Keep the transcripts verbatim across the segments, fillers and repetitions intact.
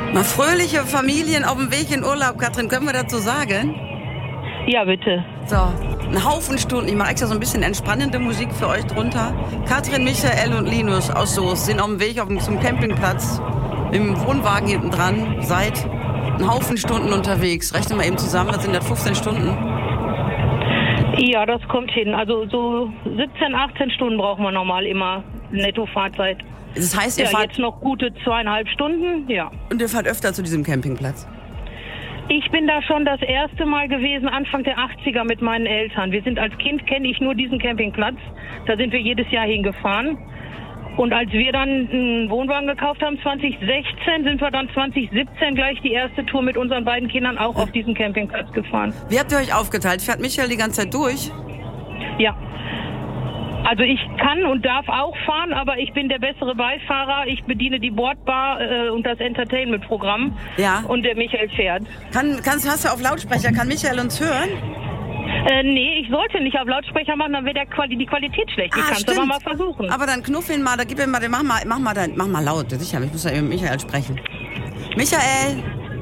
Mal fröhliche Familien auf dem Weg in Urlaub, Katrin, können wir dazu sagen? Ja, bitte. So, ein Haufen Stunden. Ich mache extra so ein bisschen entspannende Musik für euch drunter. Katrin, Michael und Linus aus Soest sind auf dem Weg auf dem, zum Campingplatz mit dem Wohnwagen hinten dran. Seit ein Haufen Stunden unterwegs. Rechnen wir eben zusammen, das sind das fünfzehn Stunden. Ja, das kommt hin. Also so siebzehn, achtzehn Stunden brauchen wir normal immer Netto-Fahrzeit. Das heißt, ihr ja, fahrt... jetzt noch gute zweieinhalb Stunden, ja. Und ihr fahrt öfter zu diesem Campingplatz? Ich bin da schon das erste Mal gewesen, Anfang der achtziger mit meinen Eltern. Wir sind als Kind, kenne ich nur diesen Campingplatz. Da sind wir jedes Jahr hingefahren. Und als wir dann einen Wohnwagen gekauft haben, zwanzig sechzehn, sind wir dann zwanzig siebzehn gleich die erste Tour mit unseren beiden Kindern auch auf diesen Campingplatz gefahren. Wie habt ihr euch aufgeteilt? Fährt Michael die ganze Zeit durch? Ja. Also ich kann und darf auch fahren, aber ich bin der bessere Beifahrer. Ich bediene die Bordbar äh, und das Entertainment-Programm. Ja. Und der Michael fährt. Kann, kannst, hast du auf Lautsprecher? Kann Michael uns hören? Äh, nee, ich sollte nicht auf Lautsprecher machen, dann wäre der Quali- die Qualität schlecht. Ich Ah, kann es stimmt. aber mal versuchen. Aber dann knuff ihn mal, da gib ihm mal, mach mal, mach mal, dein, mach mal laut. Sicher, ich muss ja eben mit Michael sprechen. Michael!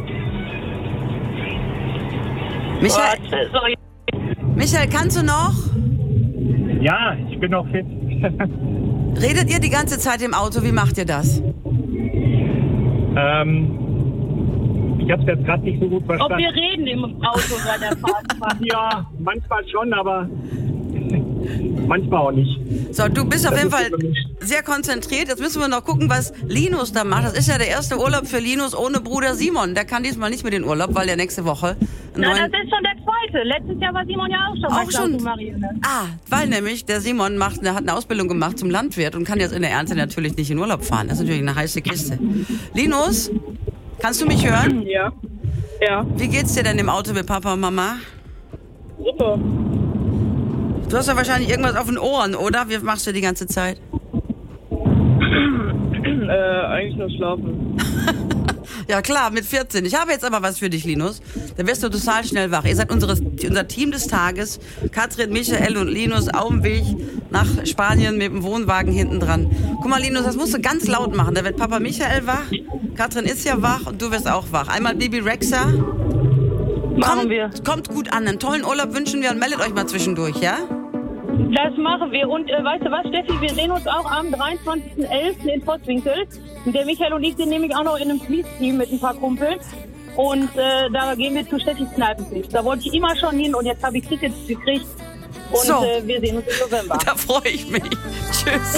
Michael, Warte, sorry. Michael, kannst du noch? Ja, ich bin noch fit. Redet ihr die ganze Zeit im Auto? Wie macht ihr das? ähm, ich habe es jetzt gerade nicht so gut Ob verstanden. wir reden im Auto bei der Fahrt? Ja, manchmal schon, aber manchmal auch nicht. So, du bist auf Das jeden ist Fall so gemischt. sehr konzentriert. Jetzt müssen wir noch gucken, was Linus da macht. Das ist ja der erste Urlaub für Linus ohne Bruder Simon. Der kann diesmal nicht mit in den Urlaub, weil der nächste Woche einen Na, neuen... das ist schon der zweite. Letztes Jahr war Simon ja auch schon Auch bei schon? Klaus und Marianne. Ah, weil nämlich der Simon macht, der hat eine Ausbildung gemacht zum Landwirt und kann jetzt in der Ernte natürlich nicht in Urlaub fahren. Das ist natürlich eine heiße Kiste. Linus, kannst du mich hören? Ja. Ja. Wie geht's dir denn im Auto mit Papa und Mama? Super. Du hast ja wahrscheinlich irgendwas auf den Ohren, oder? Wie machst du die ganze Zeit? Äh, eigentlich nur schlafen. Ja klar, mit vierzehn. Ich habe jetzt aber was für dich, Linus. Da wirst du total schnell wach. Ihr seid unsere, unser Team des Tages. Katrin, Michael und Linus auf dem Weg nach Spanien mit dem Wohnwagen hinten dran. Guck mal, Linus, das musst du ganz laut machen. Da wird Papa Michael wach, Katrin ist ja wach und du wirst auch wach. Einmal Bibi Rexa. Machen Kommt, wir. kommt gut an. Einen tollen Urlaub wünschen wir und meldet euch mal zwischendurch, ja? Das machen wir. Und äh, weißt du was, Steffi, wir sehen uns auch am dreiundzwanzigsten elften in Vosswinkel. Der Michael und ich sind nämlich auch noch in einem Fließteam mit ein paar Kumpels. Und äh, da gehen wir zu Steffis Kneipenfest. Da wollte ich immer schon hin und jetzt habe ich Tickets gekriegt. Und So. äh, wir sehen uns im November. Da freue ich mich. Tschüss.